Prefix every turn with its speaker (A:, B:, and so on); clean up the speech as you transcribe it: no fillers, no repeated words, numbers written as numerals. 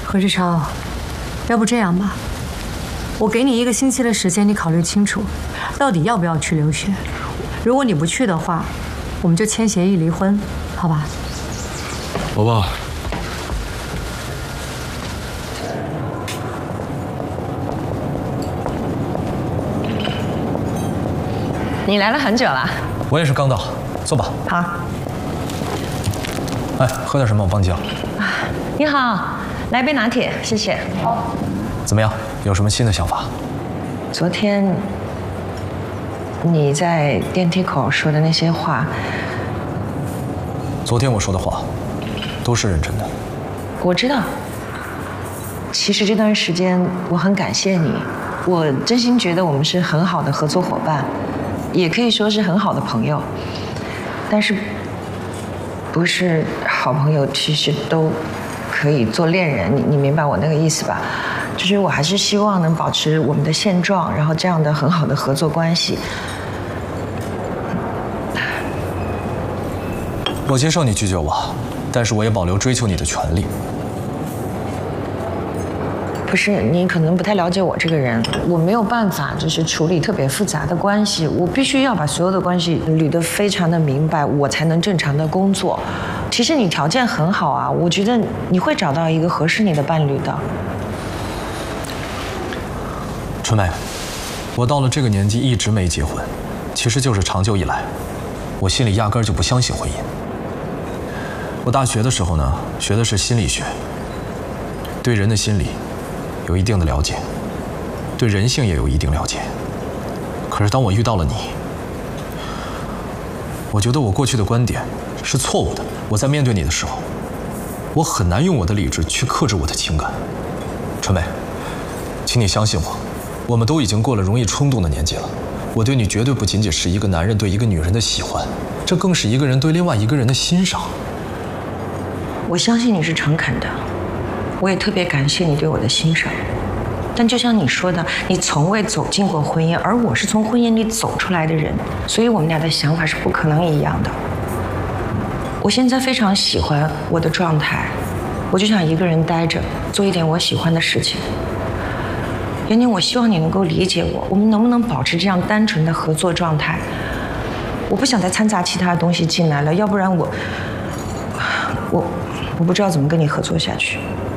A: 何志超，要不这样吧，我给你1个星期的时间，你考虑清楚，到底要不要去留学。如果你不去的话，我们就签协议离婚，好吧？
B: 宝宝，
C: 你来了很久了。
B: 我也是刚到，坐吧。
C: 好。
B: 哎，喝点什么？我帮你叫。
C: 你好，来杯拿铁，谢谢。
B: 怎么样？有什么新的想法？
C: 昨天你在电梯口说的那些话，
B: 昨天我说的话都是认真的。
C: 我知道。其实这段时间我很感谢你，我真心觉得我们是很好的合作伙伴，也可以说是很好的朋友。但是不是好朋友其实都可以做恋人，你明白我那个意思吧？就是我还是希望能保持我们的现状，然后这样的很好的合作关系。
B: 我接受你拒绝我，但是我也保留追求你的权利。
C: 不是，你可能不太了解我这个人，我没有办法就是处理特别复杂的关系，我必须要把所有的关系捋得非常的明白，我才能正常的工作。其实你条件很好啊，我觉得你会找到一个合适你的伴侣的。
B: 春梅，我到了这个年纪一直没结婚，其实就是长久以来，我心里压根儿就不相信婚姻。我大学的时候呢，学的是心理学，对人的心理有一定的了解，对人性也有一定了解。可是当我遇到了你，我觉得我过去的观点是错误的。我在面对你的时候，我很难用我的理智去克制我的情感。春梅，请你相信我，我们都已经过了容易冲动的年纪了。我对你绝对不仅仅是一个男人对一个女人的喜欢，这更是一个人对另外一个人的欣赏。
C: 我相信你是诚恳的，我也特别感谢你对我的欣赏。但就像你说的，你从未走进过婚姻，而我是从婚姻里走出来的人，所以我们俩的想法是不可能一样的。我现在非常喜欢我的状态，我就想一个人待着，做一点我喜欢的事情。妍妍，我希望你能够理解我，我们能不能保持这样单纯的合作状态？我不想再掺杂其他的东西进来了，要不然我不知道怎么跟你合作下去。